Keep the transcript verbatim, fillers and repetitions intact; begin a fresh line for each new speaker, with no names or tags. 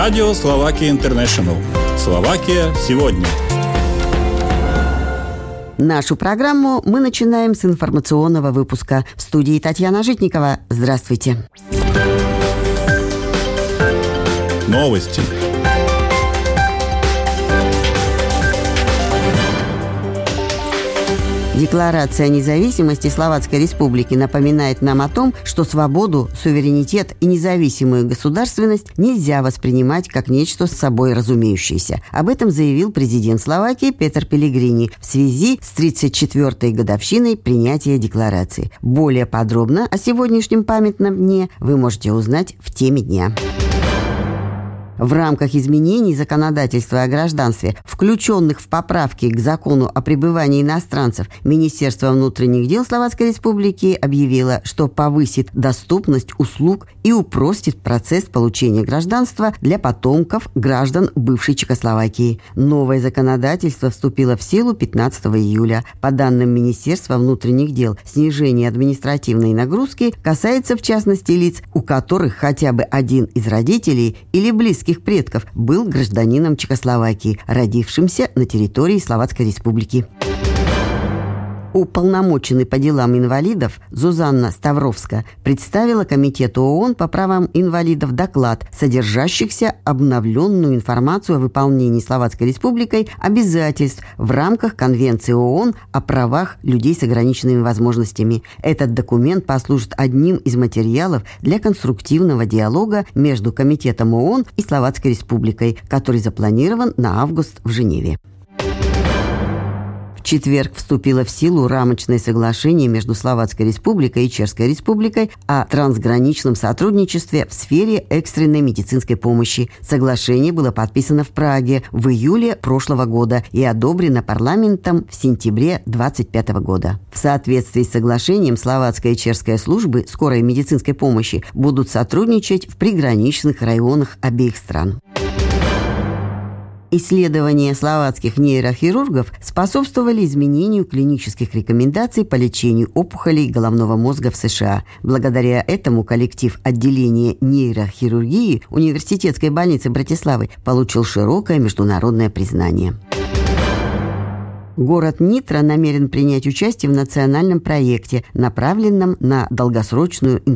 Радио Словакия Интернешнл. Словакия сегодня.
Нашу программу мы начинаем с информационного выпуска. В студии Татьяна Житникова. Здравствуйте.
Новости.
Декларация о независимости Словацкой Республики напоминает нам о том, что свободу, суверенитет и независимую государственность нельзя воспринимать как нечто с собой разумеющееся. Об этом заявил президент Словакии Петер Пелегрини в связи с тридцать четвёртой годовщиной принятия декларации. Более подробно о сегодняшнем памятном дне вы можете узнать в теме дня. В рамках изменений законодательства о гражданстве, включенных в поправки к закону о пребывании иностранцев, Министерство внутренних дел Словацкой Республики объявило, что повысит доступность услуг и упростит процесс получения гражданства для потомков граждан бывшей Чехословакии. Новое законодательство вступило в силу пятнадцатого июля. По данным Министерства внутренних дел, снижение административной нагрузки касается в частности лиц, у которых хотя бы один из родителей или близких предков был гражданином Чехословакии, родившимся на территории Словацкой Республики. Уполномоченный по делам инвалидов Зузанна Ставровска представила Комитету ООН по правам инвалидов доклад, содержащийся обновленную информацию о выполнении Словацкой Республикой обязательств в рамках Конвенции ООН о правах людей с ограниченными возможностями. Этот документ послужит одним из материалов для конструктивного диалога между Комитетом ООН и Словацкой Республикой, который запланирован на август в Женеве. В четверг вступило в силу рамочное соглашение между Словацкой Республикой и Чешской Республикой о трансграничном сотрудничестве в сфере экстренной медицинской помощи. Соглашение было подписано в Праге в июле прошлого года и одобрено парламентом в сентябре двадцать пятого года. В соответствии с соглашением словацкая и чешская службы скорой медицинской помощи будут сотрудничать в приграничных районах обеих стран. Исследования словацких нейрохирургов способствовали изменению клинических рекомендаций по лечению опухолей головного мозга в США. Благодаря этому коллектив отделения нейрохирургии Университетской больницы Братиславы получил широкое международное признание. Город Нитра намерен принять участие в национальном проекте, направленном на долгосрочную